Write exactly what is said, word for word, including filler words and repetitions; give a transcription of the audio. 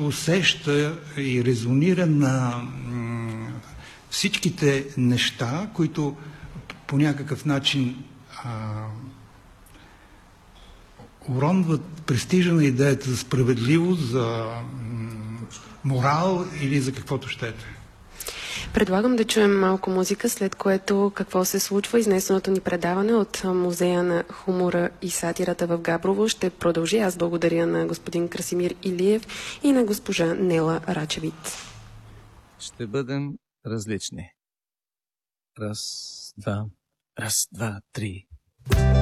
който усеща и резонира на всичките неща, които по някакъв начин а, уронват престижа на идеята за справедливост, за морал или за каквото щете. Предлагам да чуем малко музика, след което какво се случва. Изнесеното ни предаване от Музея на хумора и сатирата в Габрово ще продължи. Аз благодаря на господин Красимир Илиев и на госпожа Нела Рачевит. Ще бъдем различни. Раз, два, раз, два, три.